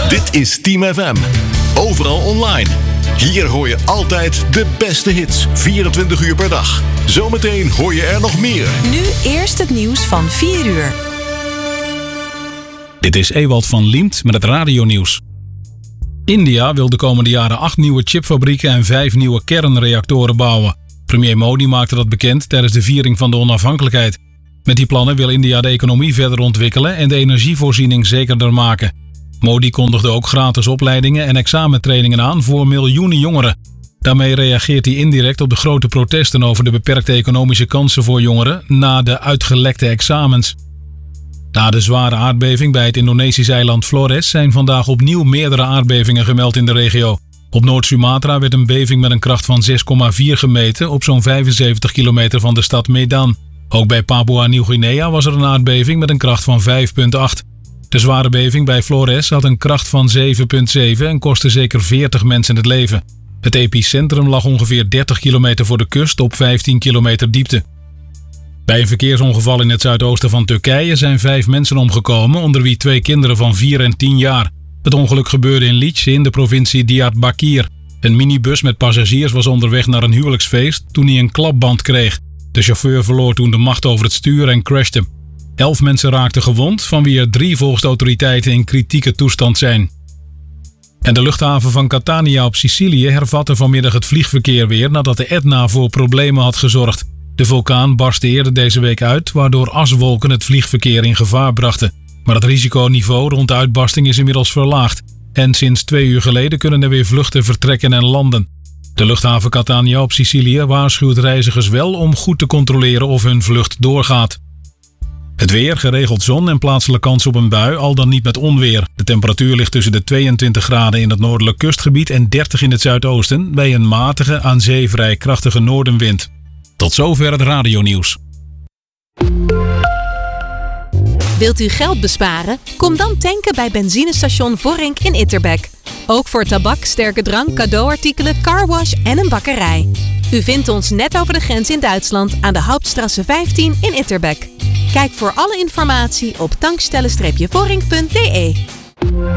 Dit is Team FM. Overal online. Hier hoor je altijd de beste hits. 24 uur per dag. Zometeen hoor je er nog meer. Nu eerst het nieuws van 4 uur. Dit is Ewald van Liemt met het radionieuws. India wil de komende jaren 8 nieuwe chipfabrieken en 5 nieuwe kernreactoren bouwen. Premier Modi maakte dat bekend tijdens de viering van de onafhankelijkheid. Met die plannen wil India de economie verder ontwikkelen en de energievoorziening zekerder maken. Modi kondigde ook gratis opleidingen en examentrainingen aan voor miljoenen jongeren. Daarmee reageert hij indirect op de grote protesten over de beperkte economische kansen voor jongeren na de uitgelekte examens. Na de zware aardbeving bij het Indonesische eiland Flores zijn vandaag opnieuw meerdere aardbevingen gemeld in de regio. Op Noord-Sumatra werd een beving met een kracht van 6,4 gemeten op zo'n 75 kilometer van de stad Medan. Ook bij Papua Nieuw-Guinea was er een aardbeving met een kracht van 5,8. De zware beving bij Flores had een kracht van 7,7 en kostte zeker 40 mensen het leven. Het epicentrum lag ongeveer 30 kilometer voor de kust op 15 kilometer diepte. Bij een verkeersongeval in het zuidoosten van Turkije zijn 5 mensen omgekomen, onder wie 2 kinderen van 4 en 10 jaar. Het ongeluk gebeurde in Lice in de provincie Diyarbakir. Een minibus met passagiers was onderweg naar een huwelijksfeest toen hij een klapband kreeg. De chauffeur verloor toen de macht over het stuur en crashte. 11 mensen raakten gewond, van wie er 3 volgens de autoriteiten in kritieke toestand zijn. En de luchthaven van Catania op Sicilië hervatte vanmiddag het vliegverkeer weer nadat de Etna voor problemen had gezorgd. De vulkaan barstte eerder deze week uit, waardoor aswolken het vliegverkeer in gevaar brachten. Maar het risiconiveau rond de uitbarsting is inmiddels verlaagd. En sinds 2 uur geleden kunnen er weer vluchten vertrekken en landen. De luchthaven Catania op Sicilië waarschuwt reizigers wel om goed te controleren of hun vlucht doorgaat. Het weer, geregeld zon en plaatselijk kans op een bui, al dan niet met onweer. De temperatuur ligt tussen de 22 graden in het noordelijk kustgebied en 30 in het zuidoosten, bij een matige, aan zee vrij krachtige noordenwind. Tot zover het radionieuws. Wilt u geld besparen? Kom dan tanken bij benzinestation Vorink in Itterbeek. Ook voor tabak, sterke drank, cadeauartikelen, carwash en een bakkerij. U vindt ons net over de grens in Duitsland aan de Hauptstrasse 15 in Itterbeek. Kijk voor alle informatie op tankstellen-vorink.de.